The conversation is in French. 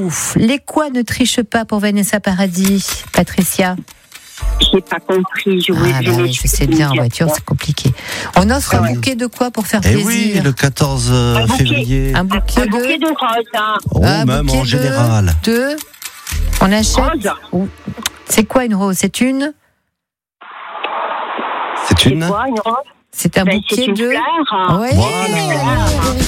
ouf. Les quoi ne trichent pas pour Vanessa Paradis, Patricia? J'ai pas compris. Je sais bien, en voiture, c'est compliqué. On offre un bouquet de quoi pour faire plaisir? Oui, le 14 février. Un bouquet de roses. Hein. Oh, même en général. On achète. Rose. C'est quoi une rose? C'est une quoi, une rose? C'est un bouquet c'est une de. fleur. Oui. Voilà.